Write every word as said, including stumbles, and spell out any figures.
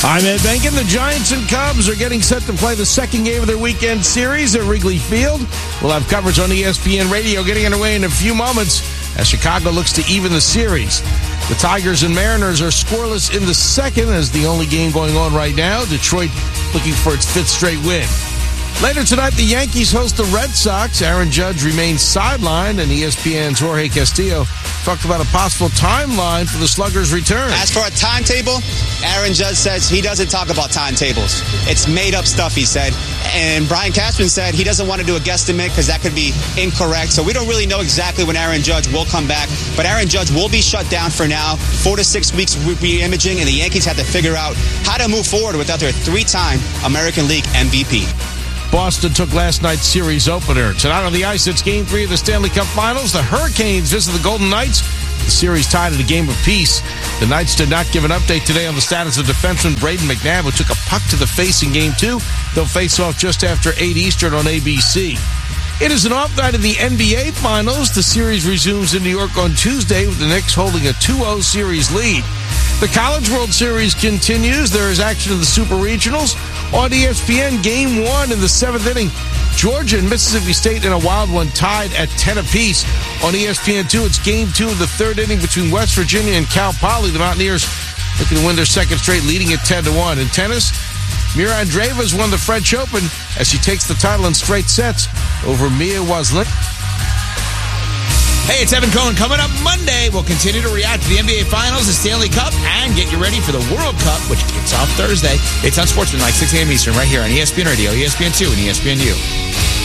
I'm Ed Benkin. The Giants and Cubs are getting set to play the second game of their weekend series at Wrigley Field. We'll have coverage on E S P N Radio getting underway in a few moments as Chicago looks to even the series. The Tigers and Mariners are scoreless in the second as the only game going on right now. Detroit looking for its fifth straight win. Later tonight, the Yankees host the Red Sox. Aaron Judge remains sidelined, and E S P N's Jorge Castillo talked about a possible timeline for the Slugger's return. As for a timetable, Aaron Judge says he doesn't talk about timetables. It's made-up stuff, he said. And Brian Cashman said he doesn't want to do a guesstimate because that could be incorrect. So we don't really know exactly when Aaron Judge will come back. But Aaron Judge will be shut down for now. Four to six weeks re-imaging, and the Yankees have to figure out how to move forward without their three-time American League M V P. Boston took last night's series opener. Tonight on the ice, it's Game three of the Stanley Cup Finals. The Hurricanes visit the Golden Knights. The series tied at a game of peace. The Knights did not give an update today on the status of defenseman Braden McNabb, who took a puck to the face in Game two. They'll face off just after eight Eastern on A B C. It is an off night in the N B A Finals. The series resumes in New York on Tuesday with the Knicks holding a two oh series lead. The College World Series continues. There is action in the Super Regionals. On E S P N, Game one in the seventh inning. Georgia and Mississippi State in a wild one tied at ten apiece. On E S P N two, it's Game two of the third inning between West Virginia and Cal Poly. The Mountaineers looking to win their second straight, leading at ten to one. In tennis, Mira Andreeva has won the French Open as she takes the title in straight sets over Mia Waslin. Hey, it's Evan Cohen. Coming up Monday, we'll continue to react to the N B A Finals, the Stanley Cup, and get you ready for the World Cup, which kicks off Thursday. It's on Sportsman, like six a.m. Eastern, right here on E S P N Radio, E S P N two, and E S P N U.